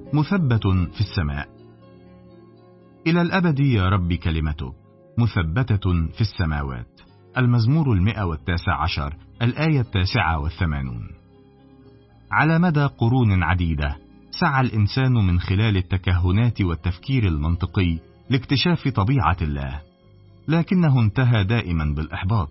مثبت في السماء. إلى الأبد يا رب كلمتك مثبتة في السماوات. المزمور 119 الآية 89. على مدى قرون عديدة سعى الإنسان من خلال التكهنات والتفكير المنطقي لاكتشاف طبيعة الله، لكنه انتهى دائما بالإحباط.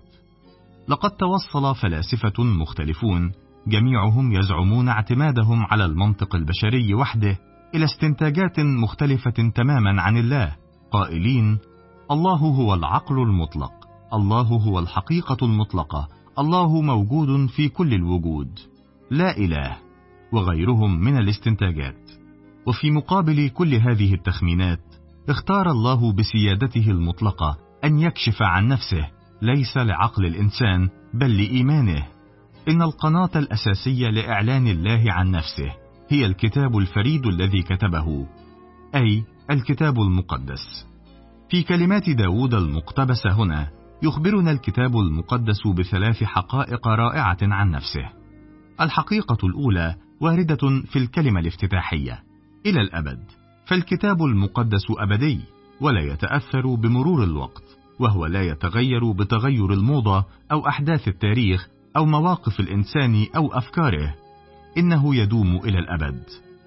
لقد توصل فلاسفة مختلفون جميعهم يزعمون اعتمادهم على المنطق البشري وحده إلى استنتاجات مختلفة تماما عن الله، قائلين: الله هو العقل المطلق، الله هو الحقيقة المطلقة، الله موجود في كل الوجود، لا إله، وغيرهم من الاستنتاجات. وفي مقابل كل هذه التخمينات اختار الله بسيادته المطلقة أن يكشف عن نفسه، ليس لعقل الإنسان بل لإيمانه. إن القناة الأساسية لإعلان الله عن نفسه هي الكتاب الفريد الذي كتبه، أي الكتاب المقدس. في كلمات داود المقتبسة هنا يخبرنا الكتاب المقدس بثلاث حقائق رائعة عن نفسه. الحقيقة الأولى واردة في الكلمة الافتتاحية: إلى الأبد. فالكتاب المقدس أبدي ولا يتأثر بمرور الوقت، وهو لا يتغير بتغير الموضة أو أحداث التاريخ أو مواقف الإنسان أو أفكاره، إنه يدوم إلى الأبد.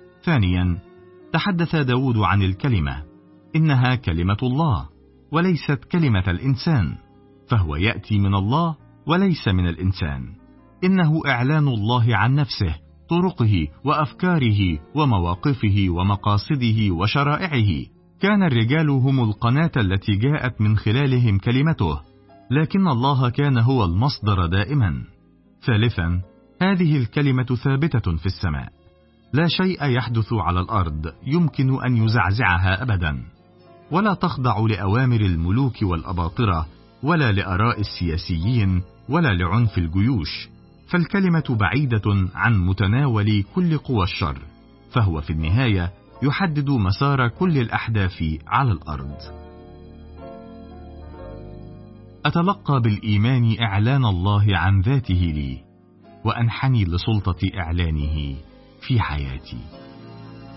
ثانيا، تحدث داود عن الكلمة، إنها كلمة الله وليست كلمة الإنسان، فهو يأتي من الله وليس من الإنسان. إنه إعلان الله عن نفسه، طرقه وأفكاره ومواقفه ومقاصده وشرائعه. كان الرجال هم القناة التي جاءت من خلالهم كلمته، لكن الله كان هو المصدر دائما. ثالثا، هذه الكلمة ثابتة في السماء، لا شيء يحدث على الأرض يمكن أن يزعزعها أبدا، ولا تخضع لأوامر الملوك والأباطرة ولا لآراء السياسيين ولا لعنف الجيوش، فالكلمة بعيدة عن متناول كل قوى الشر، فهو في النهاية يحدد مسار كل الأحداث على الأرض. أتلقى بالإيمان إعلان الله عن ذاته لي، وأنحني لسلطة إعلانه في حياتي.